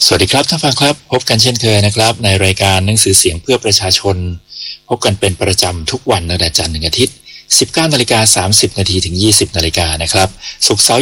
สวัสดีครับท่านฟังครับพบกันเช่นเคยนะครับในรายการหนังสือเสียงเพื่อประชาชนพบกันเป็นประจำทุกวันตั้งแต่จันทร์ถึงอาทิตย์ 19:30 น.ถึง 20 น.นะครับศุกร์เสาร์